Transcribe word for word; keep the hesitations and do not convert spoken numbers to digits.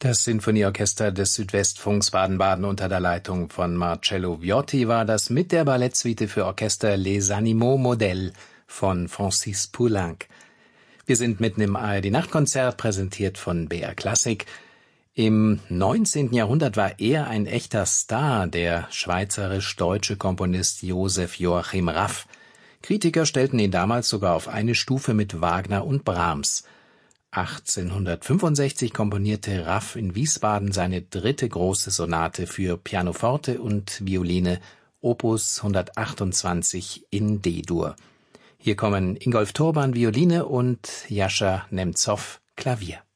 Das Sinfonieorchester des Südwestfunks Baden-Baden unter der Leitung von Marcello Viotti war das mit der Ballettsuite für Orchester Les Animaux Modèles von Francis Poulenc. Wir sind mitten im A R D-Nachtkonzert, präsentiert von B R Klassik. Im neunzehnten Jahrhundert war er ein echter Star, der schweizerisch-deutsche Komponist Joseph Joachim Raff. Kritiker stellten ihn damals sogar auf eine Stufe mit Wagner und Brahms. achtzehnhundertfünfundsechzig komponierte Raff in Wiesbaden seine dritte große Sonate für Pianoforte und Violine, Opus hundertachtundzwanzig in D-Dur. Hier kommen Ingolf Turban Violine und Jascha Nemzow Klavier.